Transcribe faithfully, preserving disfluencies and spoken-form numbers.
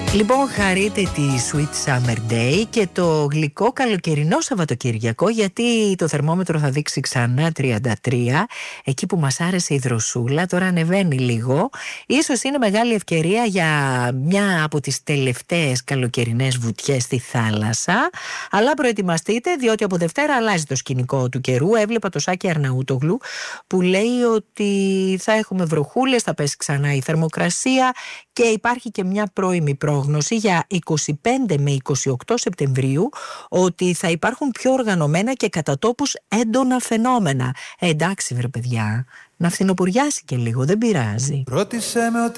Λοιπόν, χαρείτε τη Sweet Summer Day και το γλυκό καλοκαιρινό Σαββατοκυριακό, γιατί το θερμόμετρο θα δείξει ξανά τριάντα τρία, εκεί που μας άρεσε η δροσούλα, τώρα ανεβαίνει λίγο. Ίσως είναι μεγάλη ευκαιρία για μια από τις τελευταίες καλοκαιρινές βουτιές στη θάλασσα, αλλά προετοιμαστείτε, διότι από Δευτέρα αλλάζει το σκηνικό του καιρού. Έβλεπα το Σάκη Αρναούτογλου που λέει ότι θα έχουμε βροχούλες, θα πέσει ξανά η θερμοκρασία και υπάρχει και μια πρώιμη πρόγνωση για είκοσι πέντε με είκοσι οκτώ Σεπτεμβρίου ότι θα υπάρχουν πιο οργανωμένα και κατά τόπους έντονα φαινόμενα. Ε, εντάξει βρε παιδιά, να φθινοποριάσει και λίγο, δεν πειράζει. Ρώτησε με ότι